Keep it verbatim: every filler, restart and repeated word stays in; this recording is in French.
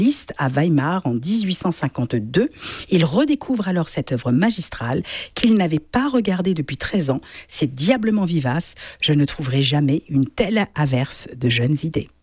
Liszt à Weimar en dix-huit cent cinquante-deux. Il redécouvre alors cette œuvre magistrale qu'il n'avait pas regardée depuis treize ans. C'est diablement vivace. Je ne trouverai jamais une telle averse de jeunes idées.